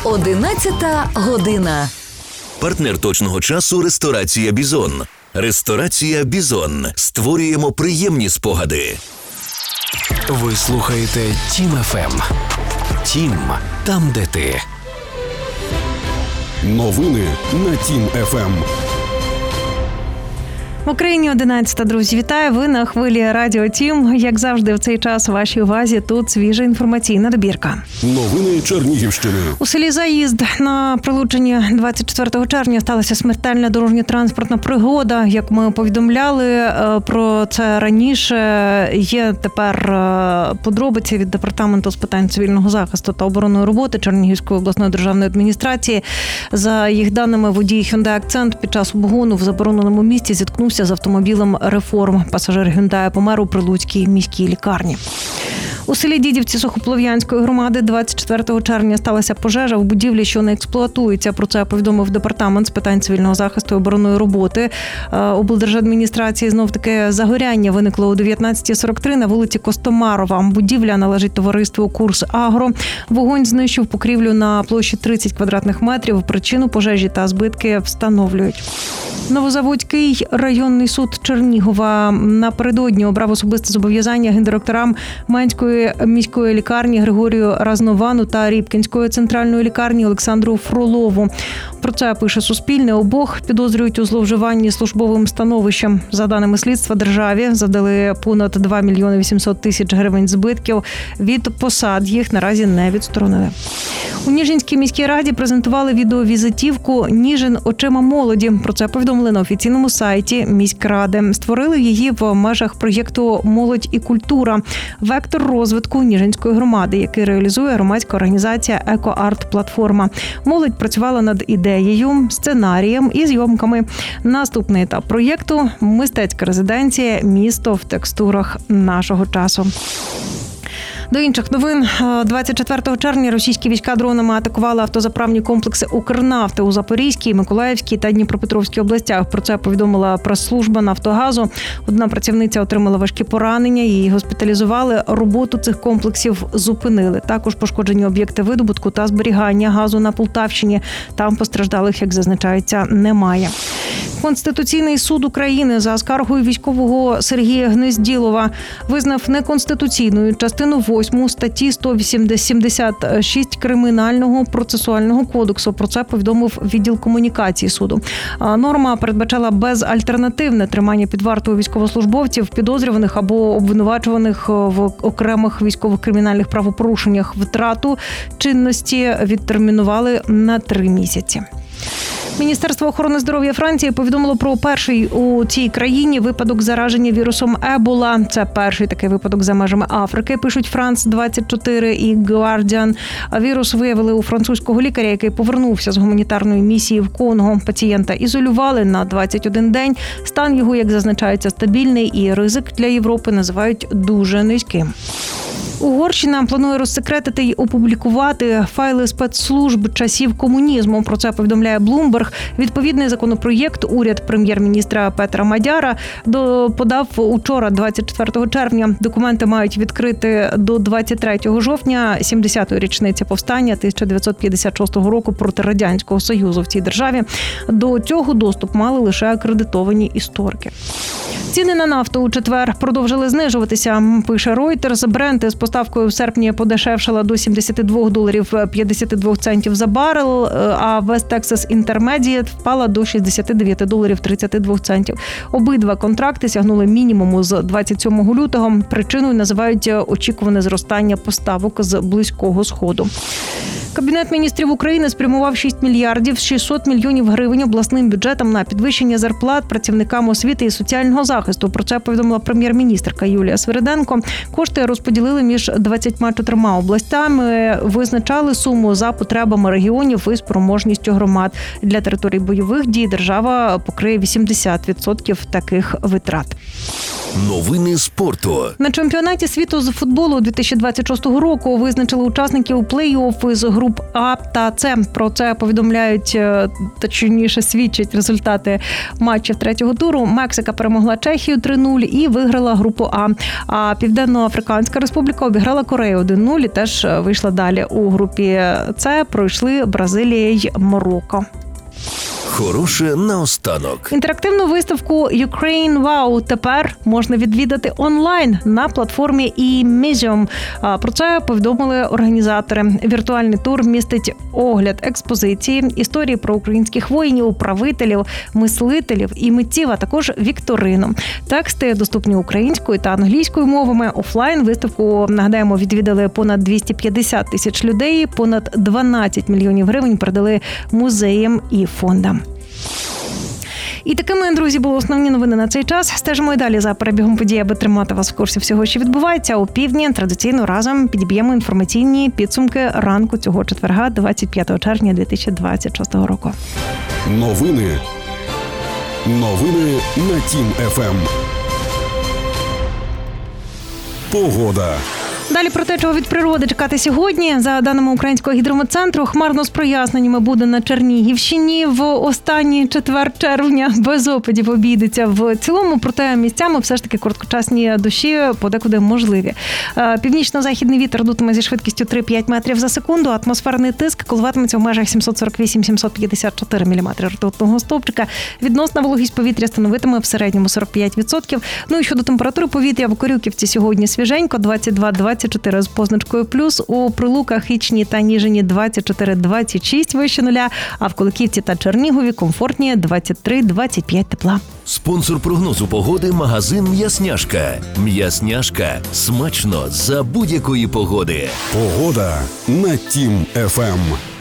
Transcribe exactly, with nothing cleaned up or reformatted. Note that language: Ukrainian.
Одинадцята година. Партнер точного часу – ресторація «Бізон». Ресторація «Бізон». Створюємо приємні спогади. Ви слухаєте Тім еф ем. Тім – там, де ти. Новини на Тім еф ем. В Україні одинадцята, друзі. Вітаю, ви на хвилі Радіо Тім. Як завжди, в цей час у вашій увазі тут свіжа інформаційна добірка. Новини Чернігівщини. У селі Заїзд на Прилуччині двадцять четвертого червня сталася смертельна дорожньо-транспортна пригода. Як ми повідомляли про це раніше, є тепер подробиці від Департаменту з питань цивільного захисту та оборонної роботи Чернігівської обласної державної адміністрації. За їх даними, водій Hyundai Accent під час обгону в забороненому місці зіткнувся з автомобілем «Реформ». Пасажир Hyundai помер у Прилуцькій міській лікарні. У селі Дідівці Сухополов'янської громади двадцять четвертого червня сталася пожежа в будівлі, що не експлуатується. Про це повідомив Департамент з питань цивільного захисту і оборонної роботи облдержадміністрації. Знов-таки загоряння виникло о дев'ятнадцята сорок три на вулиці Костомарова. Будівля належить товариству «Курс Агро». Вогонь знищив покрівлю на площі тридцять квадратних метрів. Причину пожежі та збитки встановлюють. Новозаводський районний суд Чернігова напередодні обрав особисте зобов'язання гендиректорам Менської міської лікарні Григорію Разновану та Рібкінської центральної лікарні Олександру Фролову. Про це пише Суспільне. Обох підозрюють у зловживанні службовим становищем. За даними слідства, державі завдали понад два мільйони вісімсот тисяч гривень збитків. Від посад їх наразі не відсторонили. У Ніжинській міській раді презентували відеовізитівку «Ніжин очима молоді». Про це повідомили на офіційному сайті міськради. Створили її в межах проєкту «Молодь і культура» – вектор розвитку Ніжинської громади, який реалізує громадська організація «Еко-арт-платформа». Молодь працювала над ідеєю, сценарієм і зйомками. Наступний етап проєкту – мистецька резиденція «Місто в текстурах нашого часу». До інших новин. двадцять четвертого червня російські війська дронами атакували автозаправні комплекси «Укрнафти» у Запорізькій, Миколаївській та Дніпропетровській областях. Про це повідомила прес-служба «Нафтогазу». Одна працівниця отримала важкі поранення, її госпіталізували. Роботу цих комплексів зупинили. Також пошкоджені об'єкти видобутку та зберігання газу на Полтавщині. Там постраждалих, як зазначається, немає. Конституційний суд України за скаргою військового Сергія Гнезділова визнав неконституційною частину восьму статті сто сімдесят шість Кримінального процесуального кодексу. Про це повідомив відділ комунікації суду. Норма передбачала безальтернативне тримання під вартою військовослужбовців, підозрюваних або обвинувачуваних в окремих військових кримінальних правопорушеннях. Втрату чинності відтермінували на три місяці. Міністерство охорони здоров'я Франції повідомило про перший у цій країні випадок зараження вірусом Ебола. Це перший такий випадок за межами Африки, пишуть Франс двадцять чотири і Guardian. Вірус виявили у французького лікаря, який повернувся з гуманітарної місії в Конго. Пацієнта ізолювали на двадцять один день. Стан його, як зазначається, стабільний і ризик для Європи називають дуже низьким. Угорщина планує розсекретити й опублікувати файли спецслужб часів комунізму. Про це повідомляє Bloomberg. Відповідний законопроєкт уряд прем'єр-міністра Петра Мадяра подав учора, двадцять четвертого червня. Документи мають відкрити до двадцять третього жовтня, сімдесятої річниці повстання тисяча дев'ятсот п'ятдесят шостого року проти Радянського Союзу в цій державі. До цього доступ мали лише акредитовані історики. Ціни на нафту у четвер продовжили знижуватися, пише Reuters. Брент з поставкою в серпні подешевшала до сімдесят два доларів п'ятдесят два центів за барел, а West Texas Intermediate впала до шістдесят дев'ять доларів тридцять два центів. Обидва контракти сягнули мінімуму з двадцять сьомого лютого. Причиною називають очікуване зростання поставок з Близького Сходу. Кабінет міністрів України спрямував шість мільярдів шістсот мільйонів гривень обласним бюджетам на підвищення зарплат працівникам освіти і соціального захисту. Про це повідомила прем'єр-міністерка Юлія Свириденко. Кошти розподілили між двадцятьма чотирма областями, визначали суму за потребами регіонів і спроможністю громад. Для територій бойових дій держава покриє вісімдесят відсотків таких витрат. Новини спорту. На чемпіонаті світу з футболу дві тисячі двадцять шостого року визначили учасників плей-офф із групи груп А та С. Про це повідомляють, точніше свідчать результати матчів третього туру. Мексика перемогла Чехію три нуль і виграла групу А. А Південно-Африканська Республіка обіграла Корею один нуль і теж вийшла далі. У групі С пройшли Бразилія й Марокко. Хороше наостанок. Інтерактивну виставку Ukraine Wow тепер можна відвідати онлайн на платформі e-Museum. Про це повідомили організатори. Віртуальний тур містить огляд експозиції, історії про українських воїнів, правителів, мислителів і митців, а також вікторину. Тексти доступні українською та англійською мовами. Офлайн виставку, нагадаємо, відвідали понад двісті п'ятдесят тисяч людей, понад дванадцять мільйонів гривень передали музеям і фондам. І такими, друзі, були основні новини на цей час. Стежимо і далі за перебігом подій, аби тримати вас в курсі всього, що відбувається. У півдні традиційно разом підіб'ємо інформаційні підсумки ранку цього четверга, двадцять п'ятого червня дві тисячі двадцять шостого року. Новини. Новини на Тім еф ем. Погода. Далі про те, чого від природи чекати сьогодні. За даними Українського гідрометцентру, хмарно з проясненнями буде на Чернігівщині. В останній четвер червня без опадів обійдеться в цілому, проте місцями все ж таки короткочасні дощі подекуди можливі. Північно-західний вітер дутиме зі швидкістю три-п'ять метрів за секунду. Атмосферний тиск коливатиметься в межах сімсот сорок вісім - сімсот п'ятдесят чотири міліметри ртутного стовпчика. Відносна вологість повітря становитиме в середньому сорок п'ять відсотків. Ну і щодо температури повітря, в Корюківці сьогодні свіженько двадцять два - двадцять чотири з позначкою плюс, у Прилуках, Ічні та Ніжині двадцять чотири - двадцять шість вище нуля, а в Куликівці та Чернігові комфортні двадцять три - двадцять п'ять тепла. Спонсор прогнозу погоди – магазин «М'ясняшка». «М'ясняшка» – смачно за будь-якої погоди. Погода на Тім еф ем.